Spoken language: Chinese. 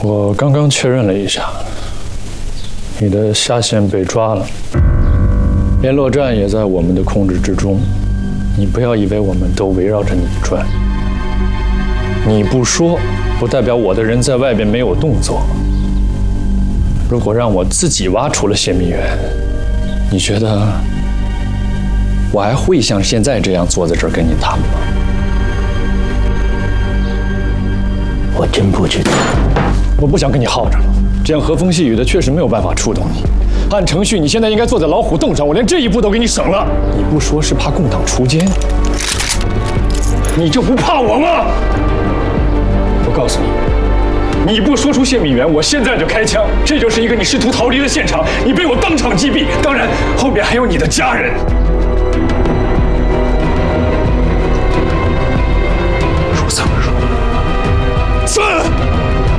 我刚刚确认了一下，你的下线被抓了，联络站也在我们的控制之中。你不要以为我们都围绕着你转，你不说，不代表我的人在外边没有动作。如果让我自己挖出了泄密源，你觉得我还会像现在这样坐在这儿跟你谈吗？ 我真不知道。 我不想跟你耗着了，这样和风细雨的确实没有办法触动你。按程序，你现在应该坐在老虎洞上，我连这一步都给你省了。你不说是怕共党锄奸，你就不怕我吗？我告诉你，你不说出泄密源，我现在就开枪。这就是一个你试图逃离的现场，你被我当场击毙，当然后面还有你的家人。